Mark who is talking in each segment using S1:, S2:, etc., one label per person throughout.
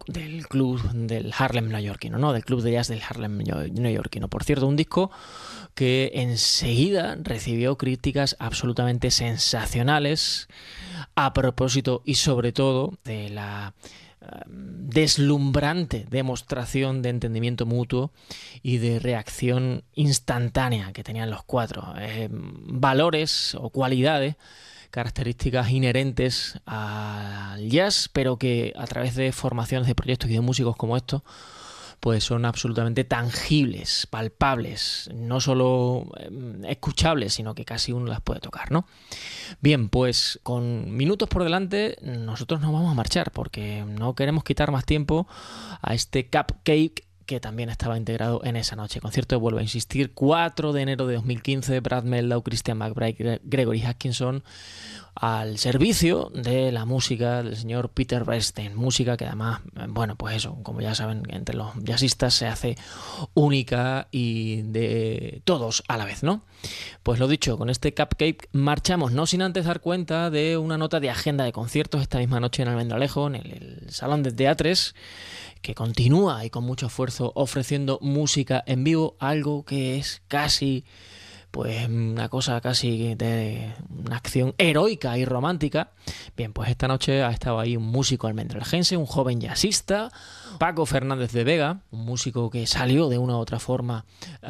S1: del club del Harlem neoyorquino, ¿no? Del club de jazz del Harlem neoyorquino. Por cierto, un disco que enseguida recibió críticas absolutamente sensacionales a propósito y sobre todo de la deslumbrante demostración de entendimiento mutuo y de reacción instantánea que tenían los cuatro. Valores o cualidades, características inherentes al jazz, pero que a través de formaciones de proyectos y de músicos como estos, pues son absolutamente tangibles, palpables, no solo escuchables, sino que casi uno las puede tocar, ¿no? Bien, pues con minutos por delante nosotros nos vamos a marchar porque no queremos quitar más tiempo a este Cupcake que también estaba integrado en esa noche. Concierto, vuelvo a insistir, 4 de enero de 2015, Brad Mehldau, Christian McBride, Gregory Hutchinson, al servicio de la música del señor Peter Bernstein, música que además, bueno, pues eso, como ya saben, entre los jazzistas se hace única y de todos a la vez, ¿no? Pues lo dicho, con este Cupcake marchamos, no sin antes dar cuenta de una nota de agenda de conciertos esta misma noche en Almendralejo, en el Salón de Teatres, que continúa y con mucho esfuerzo ofreciendo música en vivo, algo que es casi, pues una cosa casi de una acción heroica y romántica. Bien, pues esta noche ha estado ahí un músico almendralejense, un joven jazzista, Paco Fernández de Vega, un músico que salió de una u otra forma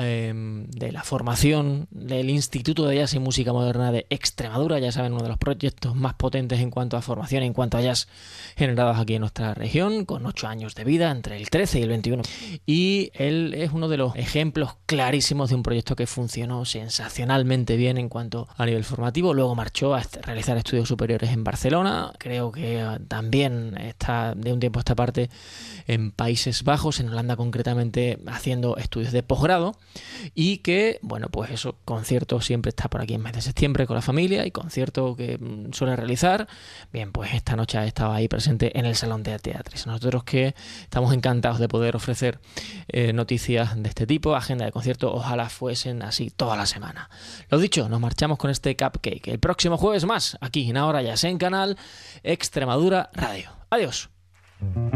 S1: de la formación del Instituto de Jazz y Música Moderna de Extremadura, ya saben, uno de los proyectos más potentes en cuanto a formación, en cuanto a jazz generados aquí en nuestra región, con 8 años de vida, entre el 13 y el 21. Y él es uno de los ejemplos clarísimos de un proyecto que funcionó sensacionalmente bien en cuanto a nivel formativo. Luego marchó a realizar estudios superiores en Barcelona. Creo que también está de un tiempo a esta parte en Países Bajos, en Holanda concretamente, haciendo estudios de posgrado, y que, bueno, pues eso, concierto siempre está por aquí en mes de septiembre con la familia y concierto que suele realizar. Bien, pues esta noche ha estado ahí presente en el Salón de Teatres. Nosotros que estamos encantados de poder ofrecer noticias de este tipo, agenda de conciertos, ojalá fuesen así toda la semana. Lo dicho, nos marchamos con este Cupcake. El próximo jueves más, aquí en Ahora Jazz, en Canal Extremadura Radio. Adiós.